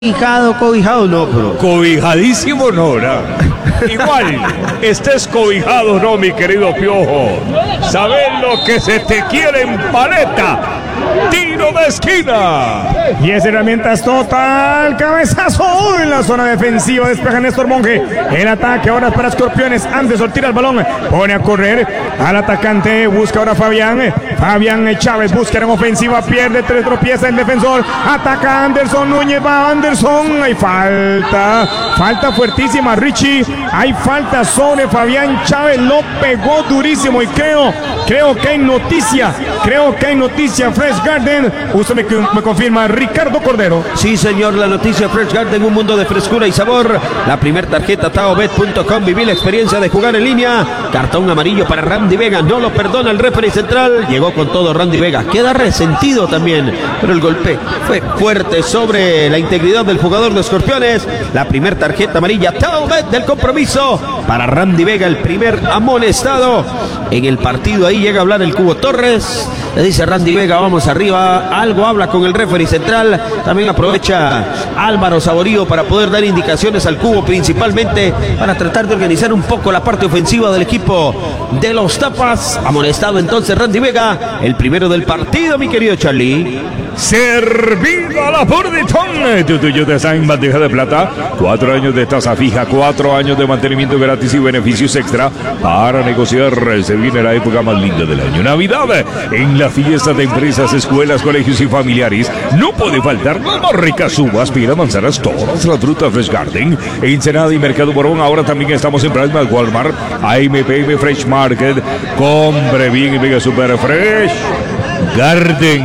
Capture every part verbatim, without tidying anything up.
Cobijado, cobijado no, pero... Cobijadísimo no, ¿no? Igual, estés cobijado no, mi querido Piojo. ¿Sabes lo que se te quiere en paleta? Tiro de esquina. Y es herramientas total. Cabezazo en la zona defensiva. Despeja Néstor Monge. El ataque ahora es para Escorpiones. Anderson tira el balón. Pone a correr al atacante. Busca ahora Fabián. Fabián Chávez busca en ofensiva. Pierde, tres tropieza el defensor. Ataca Anderson Núñez. Va Anderson. Hay falta. Falta fuertísima, Richie. Hay falta sobre Fabián Chávez. Lo pegó durísimo. Y creo, creo que hay noticia. Creo que hay noticia. Fresh Garden. Usted me, me confirma, Ricardo Cordero. Sí, señor, la noticia Fresh Garden, un mundo de frescura y sabor. La primer tarjeta Taobet punto com. Viví la experiencia de jugar en línea. Cartón amarillo para Randy Vega. No lo perdona el referee central. Llegó con todo Randy Vega. Queda resentido también. Pero el golpe fue fuerte sobre la integridad del jugador de Escorpiones. La primer tarjeta amarilla Taobet del compromiso para Randy Vega, el primer amonestado en el partido. Ahí llega a hablar el Cubo Torres. Le dice Randy Vega, vamos arriba. Algo habla con el referee central. También aprovecha Álvaro Saborío para poder dar indicaciones al Cubo, principalmente para tratar de organizar un poco la parte ofensiva del equipo de los Tapas. Amonestado entonces Randy Vega, el primero del partido, mi querido Charlie. Servido a la Purditón. Tu tuyo te está en bandeja de plata. Cuatro años de tasa fija, cuatro años de mantenimiento gratis y beneficios extra para negociar. Se viene la época más linda del año, Navidad. En la fiesta de empresas, escuelas, colegios y familiares no puede faltar las más ricas uvas, piras, manzanas, todas las frutas Fresh Garden. Ensenada y Mercado Morón. Ahora también estamos en Plasma Walmart, A M P M Fresh Market. Compre bien y venga super fresh Garden,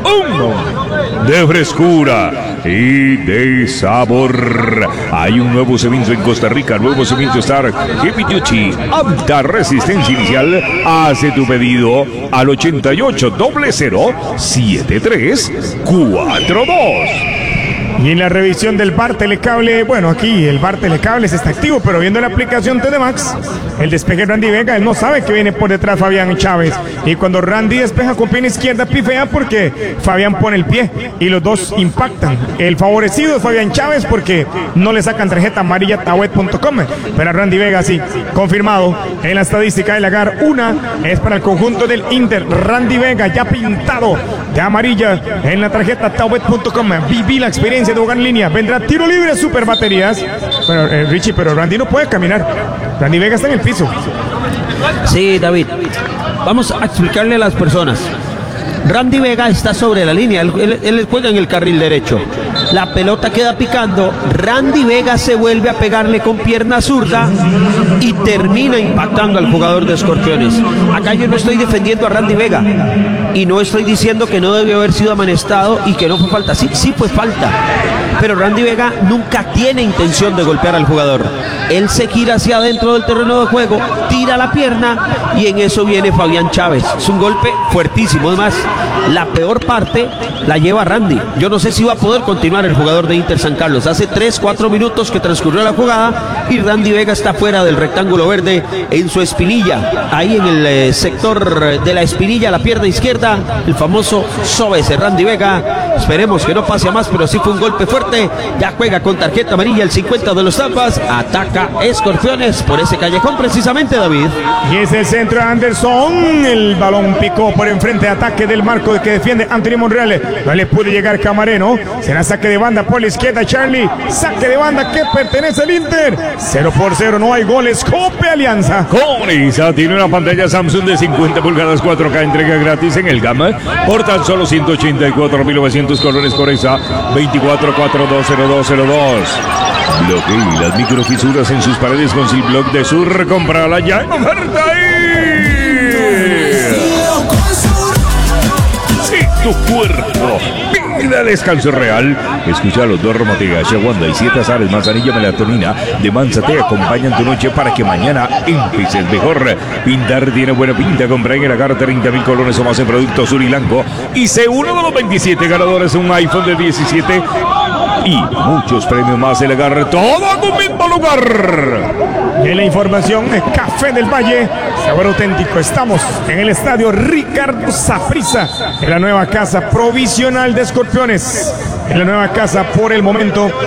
un de frescura y de sabor. Hay un nuevo cemento en Costa Rica, nuevo cemento Star Heavy Duty, alta resistencia inicial. Hace tu pedido al ochenta y ocho cero cero siete tres cuatro dos. Y en la revisión del V A R Telecable, bueno, aquí el V A R Telecable está activo, pero viendo la aplicación T D Max, el despeje de Randy Vega, él no sabe que viene por detrás Fabián Chávez. Y cuando Randy despeja con pierna izquierda, pifea porque Fabián pone el pie y los dos impactan. El favorecido es Fabián Chávez porque no le sacan tarjeta amarilla Taobet punto com. Pero a Randy Vega sí, confirmado en la estadística del Lagar. Una es para el conjunto del Inter. Randy Vega ya pintado de amarilla en la tarjeta Taobet punto com. Viví la experiencia de jugar en línea. Vendrá tiro libre, super baterías. Bueno, eh, Richie, pero Randy no puede caminar. Randy Vega está en el piso. Sí, David. Vamos a explicarle a las personas. Randy Vega está sobre la línea, él, él, él juega en el carril derecho. La pelota queda picando, Randy Vega se vuelve a pegarle con pierna zurda y termina impactando al jugador de Escorpiones. Acá yo no estoy defendiendo a Randy Vega y no estoy diciendo que no debió haber sido amonestado y que no fue falta. Sí, sí fue falta, pero Randy Vega nunca tiene intención de golpear al jugador. Él se gira hacia adentro del terreno de juego, tira la pierna y en eso viene Fabián Chávez. Es un golpe fuertísimo. Además, la peor parte la lleva Randy. Yo no sé si va a poder continuar el jugador de Inter San Carlos. Hace tres, cuatro minutos que transcurrió la jugada y Randy Vega está fuera del rectángulo verde en su espinilla. Ahí en el eh, sector de la espinilla, la pierna izquierda, el famoso sóbese Randy Vega. Esperemos que no pase a más, pero sí fue un golpe fuerte. Ya juega con tarjeta amarilla el cincuenta de los Tapas. Ataca Escorpiones por ese callejón precisamente, David. Y es el centro de Anderson. El balón picó por enfrente, ataque del marco que defiende Anthony Monreal. No le puede llegar Camareno. Será saque de banda por la izquierda, Charlie. Saque de banda que pertenece al Inter. Cero por cero, no hay goles. Cope Alianza. Coniza tiene una pantalla Samsung de cincuenta pulgadas cuatro K, entrega gratis en el Gama por tan solo ciento ochenta y cuatro mil novecientos colores. Coniza veinticuatro cuatro dos cero dos cero dos. Bloquee las microfisuras en sus paredes con Silblock de Sur. Comprala ya en oferta ahí. Si tu cuerpo pide descanso real, escucha los dos Romotegas, Shawanda y siete azares, manzanilla, melatonina de Manza te acompañan tu noche para que mañana empieces mejor. Pintar tiene buena pinta. Compra en el Agar treinta mil colones o más en productos Sur y Blanco y sé uno de los veintisiete ganadores un iPhone de diecisiete y muchos premios más. El Agar, todo en un mismo lugar. Y en la información, Café del Valle, sabor auténtico. Estamos en el estadio Ricardo Saprissa, en la nueva casa provisional de Escorpiones. En la nueva casa por el momento.